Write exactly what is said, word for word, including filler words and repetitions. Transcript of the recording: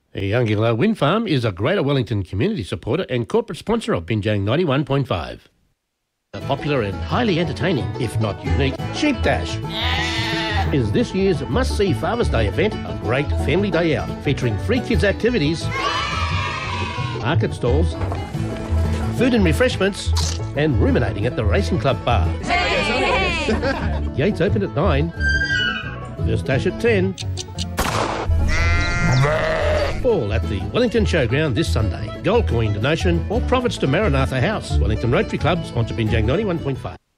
Youngilla Wind Farm is a Greater Wellington community supporter and corporate sponsor of Binjang ninety-one point five. A popular and highly entertaining, if not unique, Sheep Dash is this year's must-see Father's Day event, a great family day out featuring free kids activities, market stalls, food and refreshments, and ruminating at the Racing Club bar. Gates open at nine, first dash at ten. All at the Wellington Showground this Sunday. Gold coin donation, all profits to Maranatha House. Wellington Rotary Club, sponsor Binjang ninety-one point five.